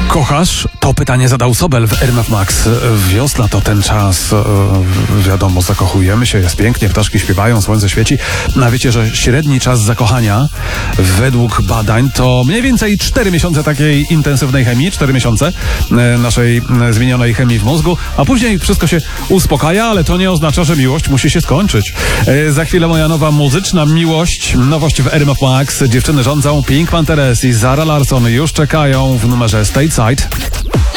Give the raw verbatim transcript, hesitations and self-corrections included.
Kochasz? To pytanie zadał Sobel w R M F Max. Wiosna to ten czas, wiadomo, zakochujemy się, jest pięknie, ptaszki śpiewają, słońce świeci. No a wiecie, że średni czas zakochania według badań to mniej więcej cztery miesiące takiej intensywnej chemii, cztery miesiące naszej zmienionej chemii w mózgu, a później wszystko się uspokaja, ale to nie oznacza, że miłość musi się skończyć. Za chwilę moja nowa muzyczna miłość, nowość w R M F Max. Dziewczyny rządzą, Pink Panthers i Zara Larsson już czekają w numerze Stateside.